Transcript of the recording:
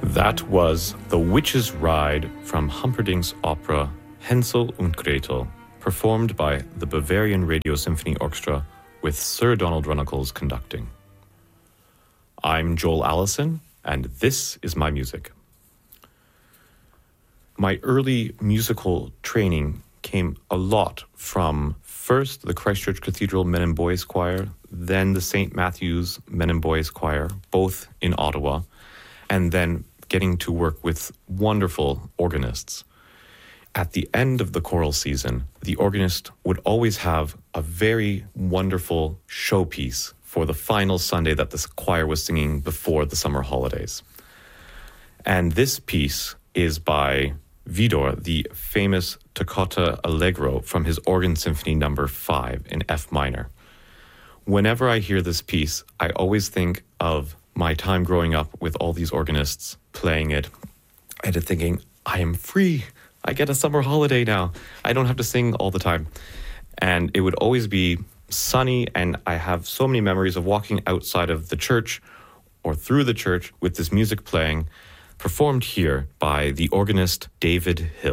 That was The Witch's Ride from Humperdinck's opera Hänsel und Gretel, performed by the Bavarian Radio Symphony Orchestra with Sir Donald Runnicles conducting. I'm Joel Allison, and this is my music. My early musical training came a lot from first the Christchurch Cathedral Men and Boys Choir, then the St. Matthew's Men and Boys Choir, both in Ottawa, and then getting to work with wonderful organists. At the end of the choral season, the organist would always have a very wonderful showpiece for the final Sunday that the choir was singing before the summer holidays. And this piece is by Widor, the famous Toccata Allegro from his Organ Symphony No. 5 in F minor. Whenever I hear this piece, I always think of my time growing up with all these organists playing it and thinking, I am free. I get a summer holiday now. I don't have to sing all the time. And it would always be sunny, and I have so many memories of walking outside of the church or through the church with this music playing, performed here by the organist David Hill.